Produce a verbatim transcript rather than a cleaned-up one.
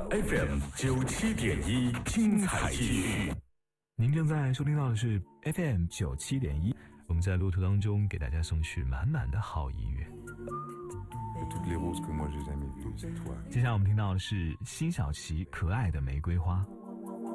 F M 九七点一，精彩继续。 您正在收听到的是 F M 九七点一，我们在路途当中给大家送去满满的好音乐。接下来我们听到的是辛晓琪《可爱的玫瑰花》。